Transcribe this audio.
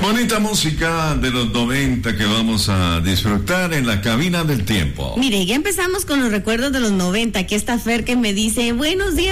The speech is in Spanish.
Bonita música de los 90 que vamos a disfrutar en la cabina del tiempo. Mire, ya empezamos con los recuerdos de los 90. Aquí está Fer que me dice, buenos días.